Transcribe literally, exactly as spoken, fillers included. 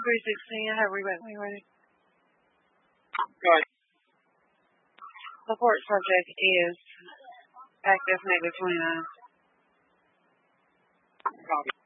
three sixteen, I have read me ready. Good. Support subject is active negative twenty-nine. Copy.